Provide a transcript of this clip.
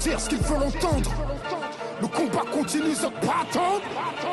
dire ce qu'ils veulent entendre. Le combat continue, ça pas attendre.